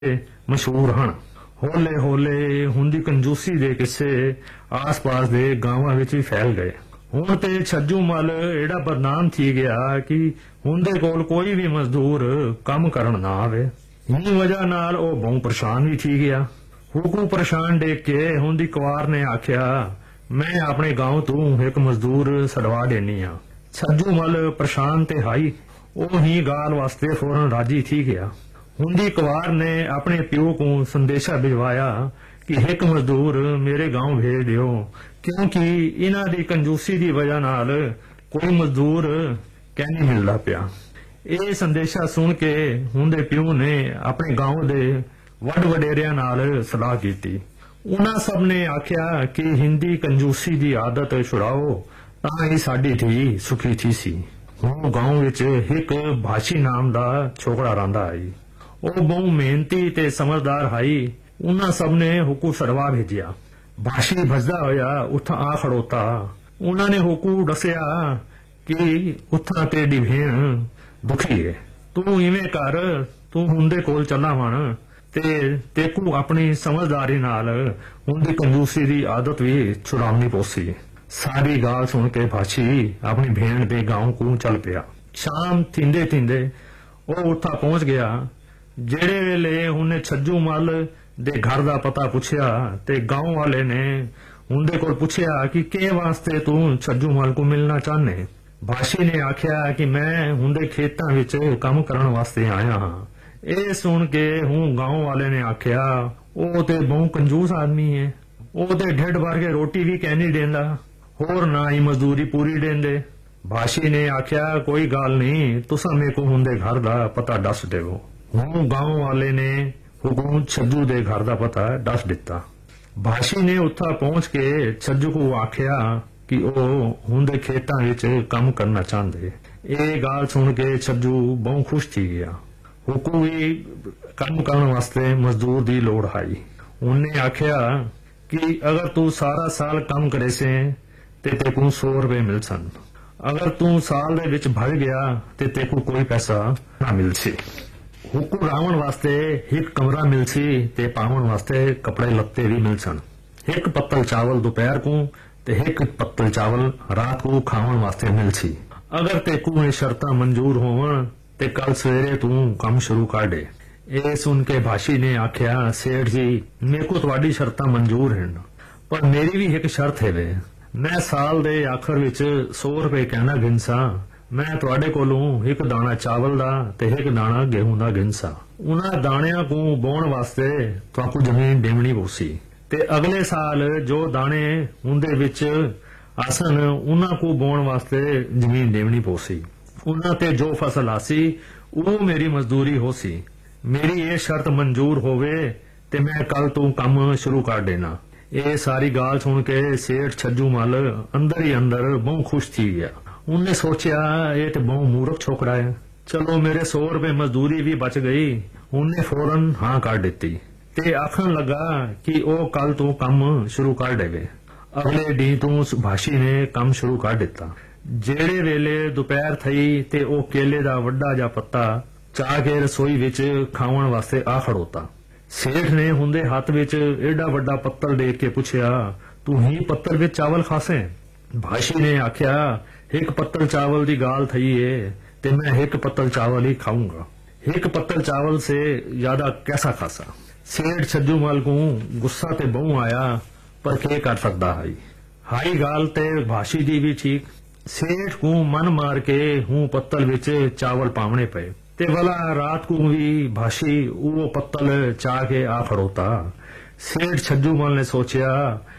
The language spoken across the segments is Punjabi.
ਮਸ਼ਹੂਰ ਹਨ। ਹੌਲੇ ਹੌਲੇ ਹੁੰਦੀ ਕੰਜੂਸੀ ਦੇ ਕਿੱਸੇ ਆਸ-ਪਾਸ ਦੇ ਗਾਵਾਂ ਵਿੱਚ ਵੀ ਫੈਲ ਗਏ। ਹੁਣ ਤੇ ਛੱਜੂ ਮੱਲ ਏਡਾ ਬਦਨਾਮ ਥੀ ਗਿਆ ਕਿ ਹੁੰਦੇ ਕੋਲ ਕੋਈ ਵੀ ਮਜ਼ਦੂਰ ਕੰਮ ਕਰਨ ਨਾ ਆਵੇ। ਇਨੀ ਵਜ੍ਹਾ ਨਾਲ ਉਹ ਬਹੁਤ ਪਰੇਸ਼ਾਨ ਵੀ ਥੀ ਗਿਆ। ਹੁਕੂ ਪਰੇਸ਼ਾਨ ਦੇਖ ਕੇ ਹੁੰਦੀ ਕੁਵਾਰ ਨੇ ਆਖਿਆ, ਮੈਂ ਆਪਣੇ ਗਾਂव ਤੋਂ ਇੱਕ ਮਜ਼ਦੂਰ ਛਡਵਾ ਦੇਣੀ ਆ। ਛੱਜੂ ਮੱਲ ਪਰੇਸ਼ਾਨ ਤੇ ਹਾਈ ਉਹ ਹੀ ਗਾਲ ਵਾਸਤੇ ਫੌਰਨ ਰਾਜੀ ਥੀ ਗਿਆ। ਹੁੰਦੀ ਕੁਵਾਰ ਨੇ ਆਪਣੇ ਪਿਓ को ਸੰਦੇਸ਼ਾ ਭਿਜਵਾਇਆ ਕਿ ਇੱਕ ਮਜ਼ਦੂਰ ਮੇਰੇ ਗਾਂव ਭੇਜ ਦਿਓ, ਕਿਉਂਕਿ ਇਹਨਾਂ ਦੀ ਕੰਜੂਸੀ ਦੀ ਵਜ੍ਹਾ ਨਾਲ ਕੋਈ ਮਜ਼ਦੂਰ ਕਹਿ ਨਹੀਂ ਮਿਲਦਾ ਪਿਆ। ਇਹ ਸੰਦੇਸ਼ਾ ਸੁਣ ਕੇ ਹੁੰਦੇ ਪਿਓ ਨੇ ਆਪਣੇ ਗਾਂव ਦੇ ਵੱਡ ਵਡੇਰਿਆਂ ਨਾਲ ਸਲਾਹ ਕੀਤੀ। ਉਹਨਾਂ ਸਭ ਨੇ ਆਖਿਆ ਕਿ ਹਿੰਦੀ ਕੰਜੂਸੀ ਦੀ ਆਦਤ ਛੁਡਾਓ ਤਾਂ ਹੀ ਸਾਡੀ ਧੀ ਸੁਖੀ ਥੀ ਸੀ। ਹੁਣ ਗਾਂव ਵਿੱਚ ਇੱਕ ਭਾਸ਼ੀ ਨਾਮ ਦਾ ਛੋਕਰਾ ਰਹਿੰਦਾ ਹੈ। ਉਹ ਬਹੁਤ ਮਿਹਨਤੀ ਤੇ ਸਮਝਦਾਰ ਹਾਈ। ਉਹਨਾਂ ਸਭ ਨੇ ਹੁਕੂ ਛਡਵਾ ਭੇਜਿਆ। ਭਾਸ਼ੀ ਭਜਦਾ ਹੋਇਆ ਉੱਥਾਂ ਆ ਖੜੋਤਾ। ਉਹਨਾਂ ਨੇ ਹੁਕੂ ਦੱਸਿਆ ਕਿ ਉੱਥਾਂ ਤੇਰੀ ਭੈਣ ਦੁਖੀ ਹੈ, ਤੂੰ ਇਵੇਂ ਕਰ, ਤੂੰ ਹੁੰਦੇ ਕੋਲ ਚੱਲਾ ਵਣ ਤੇ ਤੇਕੂ ਆਪਣੀ ਸਮਝਦਾਰੀ ਨਾਲ ਹੁੰਦੀ ਕੰਜੂਸੀ ਦੀ ਆਦਤ ਵੀ ਛੁਡਾਉਣੀ ਪੋਸੀ। ਸਾਰੀ ਗੱਲ ਸੁਣ ਕੇ ਭਾਸ਼ੀ ਆਪਣੀ ਭੈਣ ਦੇ ਗਾਂव को ਚੱਲ ਪਿਆ। ਸ਼ਾਮ ਥਿੰਦੇ ਥਿੰਦੇ ਉਹ ਉੱਥਾ ਪਹੁੰਚ ਗਿਆ। ਜਿਹੜੇ ਵੇਲੇ ਉਹਨੇ ਛੱਜੂ ਮੱਲ ਦੇ ਘਰ ਦਾ ਪਤਾ ਪੁੱਛਿਆ ਤੇ ਗਾਂव ਵਾਲੇ ਨੇ ਉਹਦੇ ਕੋਲ ਪੁੱਛਿਆ ਕਿ ਕਿਹ ਵਾਸਤੇ ਤੂੰ ਛੱਜੂ ਮੱਲ को ਮਿਲਣਾ ਚਾਹਨੇ। ਭਾਸ਼ੀ ਨੇ ਆਖਿਆ ਕਿ ਮੈਂ ਹੁੰਦੇ ਖੇਤਾਂ ਵਿੱਚ ਕੰਮ ਕਰਨ ਵਾਸਤੇ ਆਇਆ ਹਾਂ। ਇਹ ਸੁਣ ਕੇ ਹੁਣ ਗਾਂव ਵਾਲੇ ਨੇ ਆਖਿਆ, ਉਹ ਤੇ ਬਹੁਤ ਕੰਜੂਸ ਆਦਮੀ ਹੈ, ਉਹ ਤੇ ਢਿੱਡ ਭਰ ਕੇ ਰੋਟੀ ਵੀ ਕਹਿ ਨਹੀਂ ਦੇਂਦਾ, ਹੋਰ ਨਾ ਹੀ ਮਜ਼ਦੂਰੀ ਪੂਰੀ ਦੇਂਦੇ। ਭਾਸ਼ੀ ਨੇ ਆਖਿਆ, ਕੋਈ ਗੱਲ ਨਹੀਂ, ਤੁਸਾਂ ਮੇਰੇ को ਹੁੰਦੇ ਘਰ ਦਾ ਪਤਾ ਦੱਸ ਦੇਵੋ। ਹੁਣ ਗਾਂव ਵਾਲੇ ਨੇ ਹੁਕਮ ਛੱਜੂ ਦੇ ਘਰ ਦਾ ਪਤਾ ਦੱਸ ਦਿੱਤਾ। ਭਾਸ਼ੀ ਨੇ ਉੱਥਾ ਪਹੁੰਚ ਕੇ ਛੱਜੂ को ਆਖਿਆ ਕਿ ਉਹ ਹੁੰਦੇ ਖੇਤਾਂ ਵਿੱਚ ਕੰਮ ਕਰਨਾ ਚਾਹੁੰਦੇ। ਇਹ ਗੱਲ ਸੁਣ ਕੇ ਛੱਜੂ ਬਹੁਤ ਖੁਸ਼ ਥੀ ਗਿਆ। ਹੁਕੂ ਵੀ ਕੰਮ ਕਰਨ ਵਾਸਤੇ ਮਜ਼ਦੂਰ ਦੀ ਲੋੜ ਆਈ। ਉਹਨੇ ਆਖਿਆ ਕਿ ਅਗਰ ਤੂੰ ਸਾਰਾ ਸਾਲ ਕੰਮ ਕਰੇ ਸੇ ਤੇ ਤੈਨੂੰ 100 ਰੁਪਏ ਮਿਲ ਸਨ, ਅਗਰ ਤੂੰ ਸਾਲ ਦੇ ਵਿੱਚ ਭਰ ਗਿਆ ਤੇ ਤੈਨੂੰ ਕੋਈ ਪੈਸਾ ਨਾ ਮਿਲ ਸੀ। ਹੁਕੂ ਰਾਵਣ ਵਾਸਤੇ ਇੱਕ ਕਮਰਾ ਮਿਲ ਸੀ ਤੇ ਪਾਵਣ ਵਾਸਤੇ ਕੱਪੜੇ ਲੱਤੇ ਵੀ ਮਿਲ ਸਨ। ਇੱਕ ਪੱਤਲ ਚਾਵਲ ਦੁਪਹਿਰ को ਤੇ ਇੱਕ ਪੱਤਲ ਚਾਵਲ ਰਾਤ को ਖਾਵਣ ਵਾਸਤੇ ਮਿਲ ਸੀ। ਅਗਰ ਤੈਨੂੰ ਇਹ ਸ਼ਰਤਾਂ ਮਨਜ਼ੂਰ ਹੋਵਣ ਤੇ ਕੱਲ ਸਵੇਰੇ ਤੂੰ ਕੰਮ ਸ਼ੁਰੂ ਕਰ ਦੇ। ਇਹ ਸੁਣ ਕੇ ਭਾਸ਼ੀ ਨੇ ਆਖਿਆ, ਸੇਠ ਜੀ, ਮੇਰੇ को ਤੁਹਾਡੀ ਸ਼ਰਤਾਂ ਮਨਜ਼ੂਰ ਹਨ, ਪਰ ਮੇਰੀ ਵੀ ਇੱਕ ਸ਼ਰਤ ਹੈ ਵੇ। ਮੈਂ ਸਾਲ ਦੇ ਆਖਰ ਵਿੱਚ 100 ਰੁਪਏ ਕਹਿਣਾ ਗਿਣਸਾਂ। ਮੈਂ ਤੁਹਾਡੇ ਕੋਲੋਂ ਇੱਕ ਦਾਣਾ ਚਾਵਲ ਦਾ ਤੇ ਇੱਕ ਦਾਣਾ ਗੇਹੂੰ ਦਾ ਗਿਣਸਾਂ। ਉਹਨਾਂ ਦਾਣਿਆਂ को ਬੋਣ ਵਾਸਤੇ ਤੁਹਾਨੂੰ ਜ਼ਮੀਨ ਦੇਵਣੀ ਪਊਸੀ ਤੇ ਅਗਲੇ ਸਾਲ ਜੋ ਦਾਣੇ ਉਹਦੇ ਵਿੱਚ ਆਸਨ ਉਹਨਾਂ को ਬੋਣ ਵਾਸਤੇ ਜ਼ਮੀਨ ਦੇਵਣੀ ਪਊਸੀ। ਉਹਨਾਂ ਤੇ ਜੋ ਫਸਲ ਆਸੀ ਉਹ ਮੇਰੀ ਮਜ਼ਦੂਰੀ ਹੋਸੀ। ਮੇਰੀ ਇਹ ਸ਼ਰਤ ਮਨਜ਼ੂਰ ਹੋਵੇ ਤੇ ਮੈਂ ਕੱਲ ਤੋਂ ਕੰਮ ਸ਼ੁਰੂ ਕਰ ਦੇਣਾ। ਇਹ ਸਾਰੀ ਗੱਲ ਸੁਣ ਕੇ ਸੇਠ ਛੱਜੂ ਮੱਲ ਅੰਦਰ ਹੀ ਅੰਦਰ ਬਹੁਤ ਖੁਸ਼ ਥੀ ਗਿਆ। ਉਹਨੇ ਸੋਚਿਆ, ਇਹ ਤੇ ਬਹੁਤ ਮੂਰਖ ਛੋਕਰਾ ਹੈ, ਚਲੋ ਮੇਰੇ 100 ਰੁਪਏ ਮਜ਼ਦੂਰੀ ਵੀ ਬਚ ਗਈ। ਉਹਨੇ ਫੌਰਨ ਹਾਂ ਕਰ ਦਿੱਤੀ ਤੇ ਆਖਣ ਲੱਗਾ ਕਿ ਉਹ ਕੱਲ ਤੋਂ ਕੰਮ ਸ਼ੁਰੂ ਕਰ ਦੇਵੇ। ਅਗਲੇ ਦਿਨ ਤੋਂ ਭਾਸ਼ੀ ਨੇ ਕੰਮ ਸ਼ੁਰੂ ਕਰ ਦਿੱਤਾ। ਜਿਹੜੇ ਵੇਲੇ ਦੁਪਹਿਰ ਥਈ ਤੇ ਉਹ ਕੇਲੇ ਦਾ ਵੱਡਾ ਜਿਹਾ ਪੱਤਾ ਚਾਹ ਕੇ ਰਸੋਈ ਵਿੱਚ ਖਾਵਣ ਵਾਸਤੇ ਆ ਖੜੋਤਾ। ਸੇਠ ਨੇ ਹੁੰਦੇ ਹੱਥ ਵਿੱਚ ਏਡਾ ਵੱਡਾ ਪੱਤਲ ਦੇਖ ਕੇ ਪੁੱਛਿਆ, ਤੂੰ ਹੀ ਪੱਤਲ ਵਿੱਚ ਚਾਵਲ ਖਾਸੇ? ਭਾਸ਼ੀ ਨੇ ਆਖਿਆ, ਇੱਕ ਪੱਤਲ ਚਾਵਲ ਦੀ ਗੱਲ ਥਈ ਏ ਤੇ ਮੈਂ ਇੱਕ ਪੱਤਲ ਚਾਵਲ ਹੀ ਖਾਊਂਗਾ। ਇੱਕ ਪੱਤਲ ਚਾवल से ज्यादा कैसा खासा। सेठ छज्जू माल को गुस्सा ते बहु आया, पर के कर सकदा है। हाई गाल ते भाषी दी भी ठीक। सेठ को मन मार के हूं पत्तल विच चावल पावने पे ते वाला रात को भी भाषी वो पत्तल चा के आ खड़ोता। सेठ छज्जू माल ने सोचिया,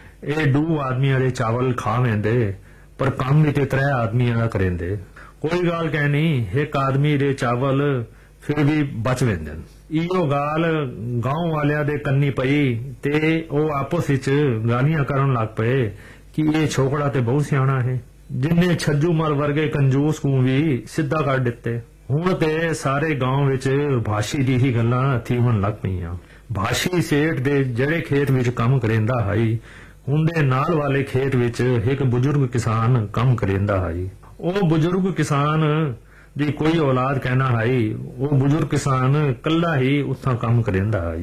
ए 2 आदमियां दे चावल खा वेंदे, पर काम भी ते 3 आदमियां दा करेंदे। कोई गाल कहनी, एक आदमी दे चावल फिर भी बच वेंदे। इहो गाल गांव वालियां दे कन्नी पई ते ओ आपस विच गालियां करन लग पए कि ये छोकरा ते बहुत सियाणा है, जिन्ने छज्जू मल वर्गे कंजूस को भी सिद्धा कर दिते। हुण ते सारे गांव विच भाषी दी ही गल्लां थीवन लग पईयां। भाषी सेठ दे ਜਿਹੜੇ खेत विच काम करेंदा है, उनदे नाल वाले खेत विच एक बुजुर्ग किसान काम करेंदा है। ਉਹ ਬਜ਼ੁਰਗ ਕਿਸਾਨ ਦੀ ਕੋਈ ਔਲਾਦ ਕਹਿਣਾ ਹਾਈ ਉਹ ਬਜ਼ੁਰਗ ਕਿਸਾਨ ਕੱਲਾ ਹੀ ਉੱਥਾਂ ਕੰਮ ਕਰਿੰਦਾ